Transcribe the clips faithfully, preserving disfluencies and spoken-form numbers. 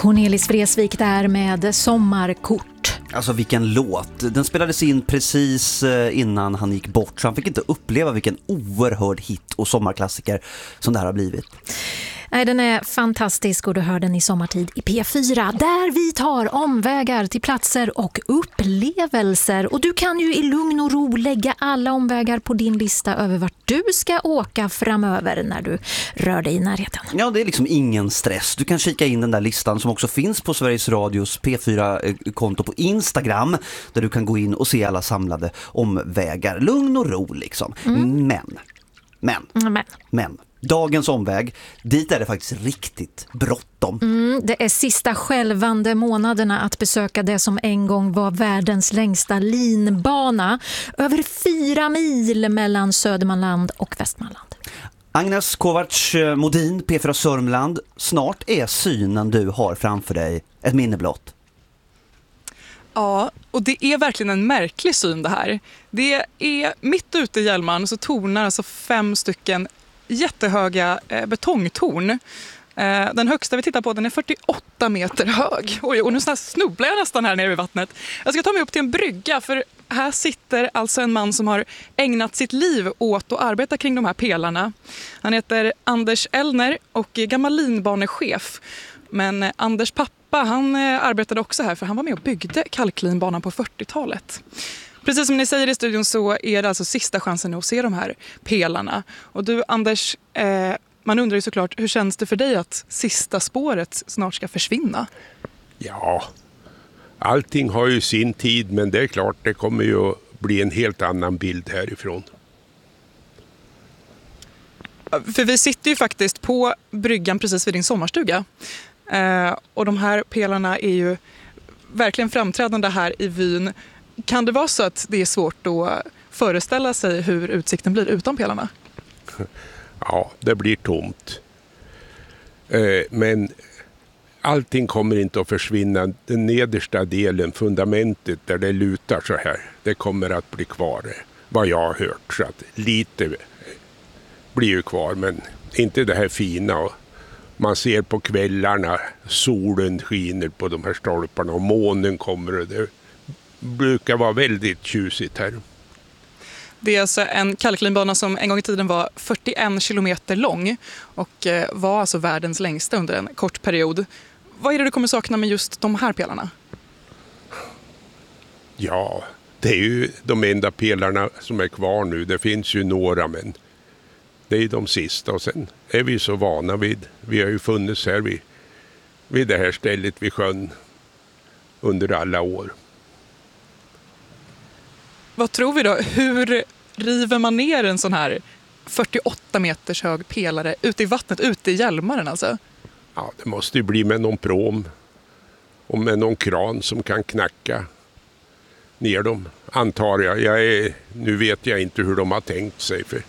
Cornelis Vreeswijk där med Sommarkort. Alltså vilken låt. Den spelades in precis innan han gick bort, så han fick inte uppleva vilken oerhörd hit och sommarklassiker som det här har blivit. Nej, den är fantastisk och du hör den i sommartid i P fyra där vi tar omvägar till platser och upplevelser. Och du kan ju i lugn och ro lägga alla omvägar på din lista över vart du ska åka framöver när du rör dig i närheten. Ja, det är liksom ingen stress. Du kan kika in den där listan som också finns på Sveriges Radios P fyra-konto på Instagram, där du kan gå in och se alla samlade omvägar. Lugn och ro liksom. Mm. Men, men, men, men. Dagens omväg, dit är det faktiskt riktigt bråttom. Mm, det är sista skälvande månaderna att besöka det som en gång var världens längsta linbana. Över fyra mil mellan Södermanland och Västmanland. Agnes Kovacs Modin, P fyra Sörmland. Snart är synen du har framför dig ett minne blott. Ja, och det är verkligen en märklig syn det här. Det är mitt ute i Hjälmaren så tornar alltså fem stycken jättehöga eh, betongtorn. Eh, den högsta vi tittar på, den är fyrtioåtta meter hög. Oj, och nu snubblar jag nästan här nere vid vattnet. Jag ska ta mig upp till en brygga, för här sitter alltså en man som har ägnat sitt liv åt att arbeta kring de här pelarna. Han heter Anders Ellner och är gammal linbanechef. Men eh, Anders pappa, han eh, arbetade också här, för han var med och byggde kalklinbanan på fyrtiotalet. Precis som ni säger i studion så är det alltså sista chansen att se de här pelarna. Och du Anders, eh, man undrar ju såklart, hur känns det för dig att sista spåret snart ska försvinna? Ja, allting har ju sin tid, men det är klart det kommer ju att bli en helt annan bild härifrån. För vi sitter ju faktiskt på bryggan precis vid din sommarstuga. Eh, och de här pelarna är ju verkligen framträdande här i vyn. Kan det vara så att det är svårt att föreställa sig hur utsikten blir utan pelarna? Ja, det blir tomt. Eh, men allting kommer inte att försvinna. Den nedersta delen, fundamentet där det lutar så här, det kommer att bli kvar, vad jag har hört. Så att lite blir ju kvar, men inte det här fina. Och man ser på kvällarna, solen skiner på de här stolparna och månen kommer, och det brukar vara väldigt tjusigt här. Det är alltså en kalklinbana som en gång i tiden var fyrtioen kilometer lång och var alltså världens längsta under en kort period. Vad är det du kommer sakna med just de här pelarna? Ja, det är ju de enda pelarna som är kvar nu. Det finns ju några, men det är de sista. Och sen är vi så vana vid, vi har ju funnits här vid, vid det här stället vid sjön under alla år. Vad tror vi då? Hur river man ner en sån här fyrtioåtta meters hög pelare ute i vattnet, ute i Hjälmaren alltså? Ja, det måste ju bli med någon prom och med någon kran som kan knacka ner dem, antar jag. jag är, nu vet jag inte hur de har tänkt sig. För.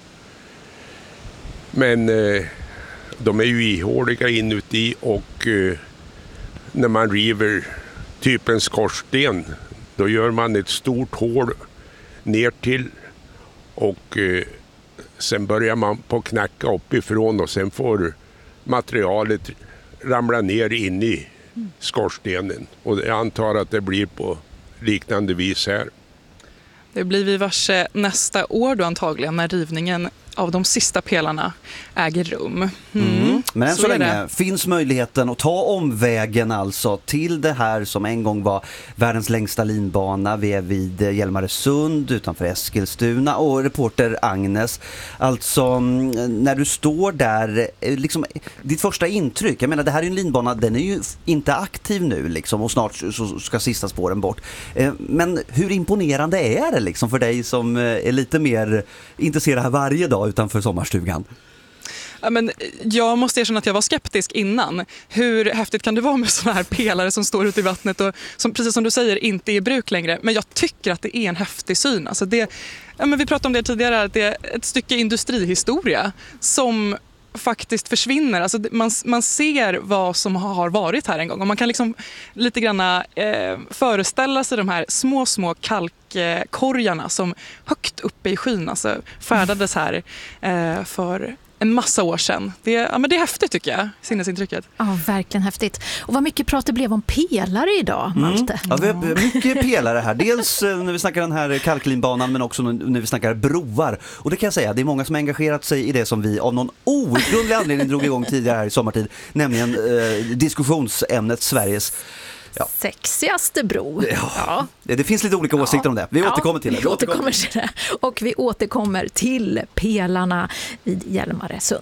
Men eh, de är ju ihåliga inuti, och eh, när man river typ en skorsten, då gör man ett stort hål ner till, och eh, sen börjar man på knacka uppifrån, och sen får materialet ramla ner in i skorstenen. Och jag antar att det blir på liknande vis här. Det blir vi varse nästa år då antagligen, när rivningen av de sista pelarna äger rum. Mm. Mm. Men än så, så länge finns möjligheten att ta omvägen alltså till det här som en gång var världens längsta linbana. Vi är vid Hjälmaresund utanför Eskilstuna, och reporter Agnes, alltså när du står där, liksom, ditt första intryck, jag menar det här är en linbana, den är ju inte aktiv nu liksom, och snart så ska sista spåren bort. Men hur imponerande är det liksom för dig som är lite mer intresserad här varje dag utanför sommarstugan? Ja, men jag måste erkänna att jag var skeptisk innan. Hur häftigt kan det vara med såna här pelare som står ute i vattnet och som, precis som du säger, inte är i bruk längre. Men jag tycker att det är en häftig syn. Alltså det, ja, men vi pratade om det tidigare, att det är ett stycke industrihistoria som faktiskt försvinner. Alltså man, man ser vad som har varit här en gång. Och man kan liksom lite grann eh, föreställa sig de här små, små kalkkorgarna som högt uppe i skyn alltså, färdades här eh, för en massa år sedan. Det, ja, men det är häftigt tycker jag, sinnesintrycket. Ja, verkligen häftigt. Och vad mycket prat det blev om pelare idag, Malte. Mm. Ja, vi har mycket pelare här. Dels när vi snackar den här kalklinbanan, men också när vi snackar broar. Och det kan jag säga, det är många som har engagerat sig i det som vi av någon outgrundlig anledning drog igång tidigare här i sommartid, nämligen eh, diskussionsämnet Sveriges Ja. sexigaste bro. Ja. Ja. Det finns lite olika åsikter ja. om det. Vi återkommer till det. Vi återkommer till det. Och vi återkommer till pelarna vid Hjälmaresund.